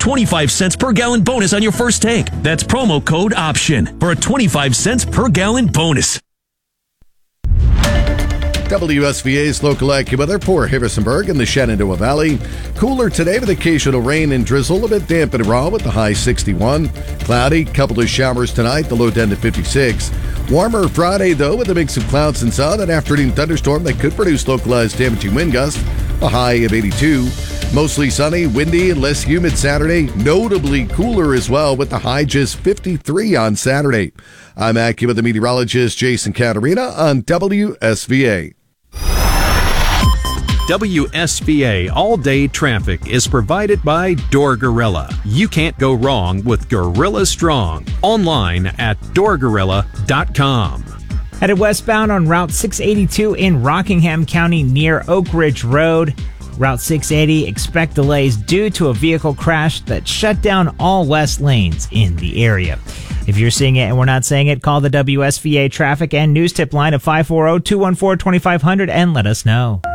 25 cents per gallon bonus on your first tank. That's promo code OPTION for a 25 cents per gallon bonus. WSVA's local AccuWeather for Harrisonburg and the Shenandoah Valley. Cooler today with occasional rain and drizzle, a bit damp and raw with the high 61. Cloudy, couple of showers tonight, the low down to 56. Warmer Friday, though, with a mix of clouds and sun. An afternoon thunderstorm that could produce localized damaging wind gusts, a high of 82. Mostly sunny, windy, and less humid Saturday. Notably cooler as well with the high just 53 on Saturday. I'm AccuWeather meteorologist Jason Caterina on WSVA. WSVA all-day traffic is provided by Door Gorilla. You can't go wrong with Gorilla Strong. Online at doorgorilla.com. Headed westbound on Route 682 in Rockingham County near Oak Ridge Road. Route 680, expect delays due to a vehicle crash that shut down all west lanes in the area. If you're seeing it and we're not saying it, call the WSVA traffic and news tip line at 540-214-2500 and let us know.